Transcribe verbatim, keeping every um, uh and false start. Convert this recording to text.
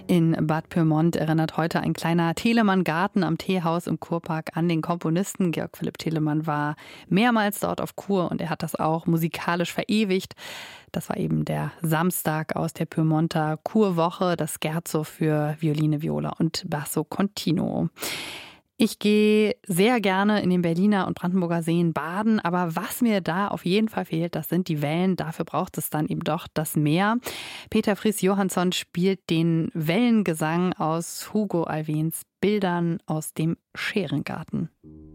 In Bad Pyrmont erinnert heute ein kleiner Telemann-Garten am Teehaus im Kurpark an den Komponisten. Georg Philipp Telemann war mehrmals dort auf Kur und er hat das auch musikalisch verewigt. Das war eben der Samstag aus der Pyrmonter Kurwoche, das Scherzo für Violine, Viola und Basso Continuo. Ich gehe sehr gerne in den Berliner und Brandenburger Seen baden, aber was mir da auf jeden Fall fehlt, das sind die Wellen. Dafür braucht es dann eben doch das Meer. Peter Fries Johansson spielt den Wellengesang aus Hugo Alfvéns Bildern aus dem Scherengarten.